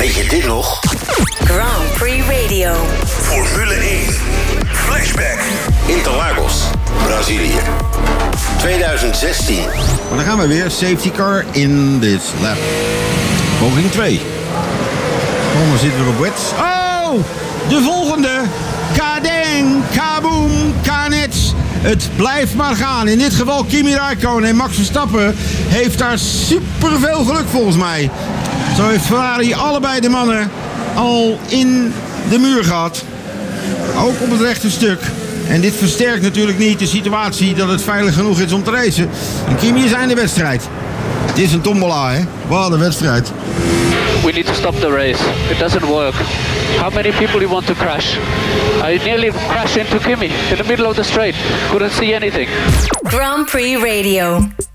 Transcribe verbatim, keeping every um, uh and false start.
Weet je dit nog? Grand Prix Radio. Formule één. Flashback. Interlagos, Brazilië. twintig zestien. Maar dan gaan we weer. Safety car in this lap. Poging twee. Oh, dan zitten we op wet. Oh! De volgende. Kadeng, kaboom, kanets. Het blijft maar gaan. In dit geval Kimi Räikkönen en Max Verstappen heeft daar superveel geluk volgens mij. Zo heeft Ferrari allebei de mannen al in de muur gehad. Ook op het rechte stuk. En dit versterkt natuurlijk niet de situatie dat het veilig genoeg is om te racen. En Kimi is aan de wedstrijd. Het is een tombola, hè? Wat een wedstrijd. We need to stop the race. It doesn't work. How many people you want to crash? I nearly crashed into Kimi in the middle of the straight. Couldn't see anything. Grand Prix Radio.